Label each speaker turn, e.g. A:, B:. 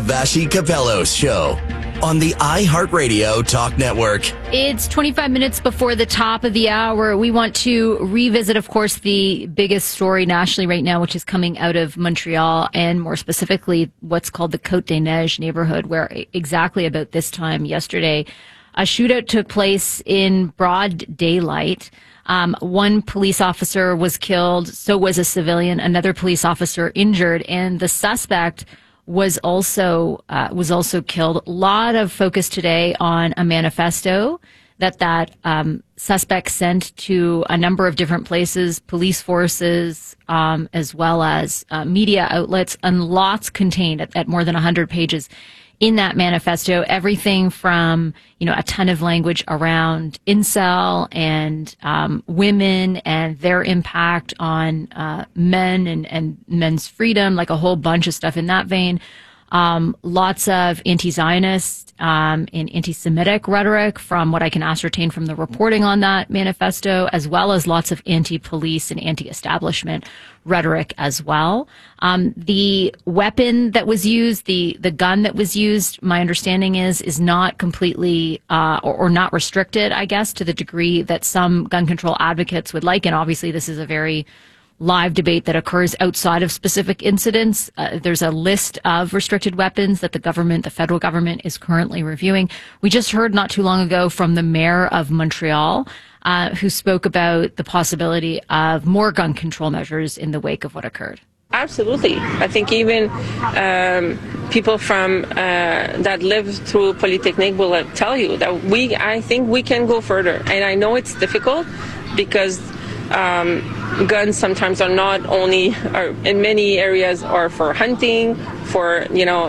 A: Vassy Capello's show on the iHeartRadio Talk Network.
B: It's 25 minutes before the top of the hour. We want to revisit, of course, the biggest story nationally right now, which is coming out of Montreal, and more specifically, what's called the Côte des Neiges neighborhood, where exactly about this time yesterday, a shootout took place in broad daylight. One police officer was killed, so was a civilian, another police officer injured, and the suspect was also killed. A lot of focus today on a manifesto that suspect sent to a number of different places, police forces, as well as media outlets, and lots contained at more than 100 pages in that manifesto. Everything from, a ton of language around incel and women and their impact on men and men's freedom, like a whole bunch of stuff in that vein. Lots of anti-Zionist and anti-Semitic rhetoric from what I can ascertain from the reporting on that manifesto, as well as lots of anti-police and anti-establishment rhetoric as well. The weapon that was used, the gun that was used, my understanding is not completely or not restricted, I guess, to the degree that some gun control advocates would like. And obviously this is a very live debate that occurs outside of specific incidents. There's a list of restricted weapons that the federal government is currently reviewing. We just heard not too long ago from the mayor of Montreal, who spoke about the possibility of more gun control measures in the wake of what occurred.
C: Absolutely. I think even people from that live through Polytechnique will tell you that I think we can go further. And I know it's difficult because guns sometimes are not only, in many areas are for hunting, for,